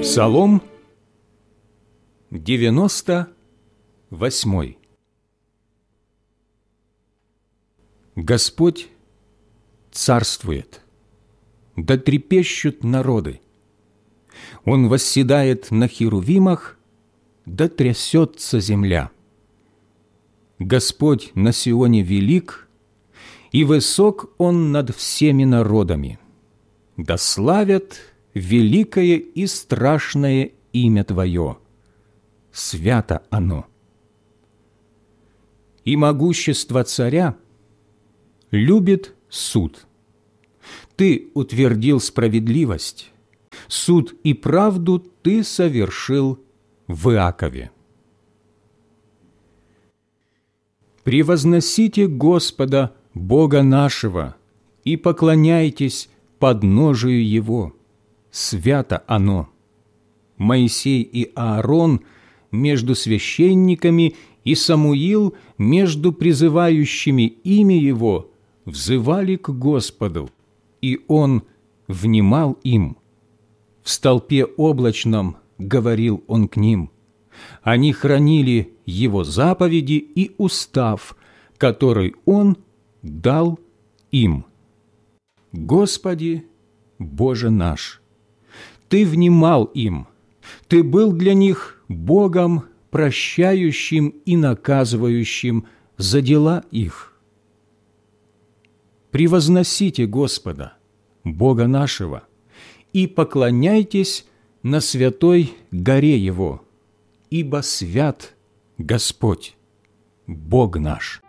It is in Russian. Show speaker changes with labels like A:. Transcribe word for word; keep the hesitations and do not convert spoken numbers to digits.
A: Псалом девяносто восьмой. Господь царствует, да трепещут народы. Он восседает на херувимах, да трясется земля. Господь на Сионе велик, и высок Он над всеми народами. Да славят великое и страшное имя Твое. Свято оно. И могущество царя любит суд. Ты утвердил справедливость, суд и правду Ты совершил в Иакове. Превозносите Господа, Бога нашего, и поклоняйтесь подножию Его. Свято оно. Моисей и Аарон между священниками и Самуил между призывающими имя Его взывали к Господу, и Он внимал им. В столпе облачном говорил Он к ним. Они хранили Его заповеди и устав, который Он дал им. Господи, Боже наш, Ты внимал им, Ты был для них Богом, прощающим и наказывающим за дела их. Превозносите Господа, Бога нашего, и поклоняйтесь на святой горе Его, ибо свят Господь, Бог наш.